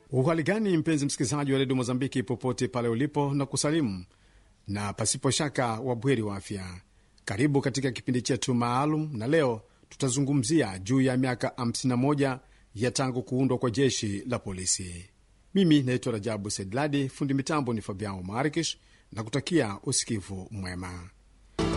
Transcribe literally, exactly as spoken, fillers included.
Uhali gani mpenzi msikilizaji wa redio Mozambiki popote pale ulipo, na kusalimu na pasipo shaka wabweri wa afya. Karibu katika kipindi chetu maalum, na leo tutazungumzia juu ya miaka hamsini na moja ya tangu kuundwa kwa jeshi la polisi. Mimi naitwa Rajabu Sedladi, fundi mitambo ni Fabiano Marikish, na kutakia usikivu mwema.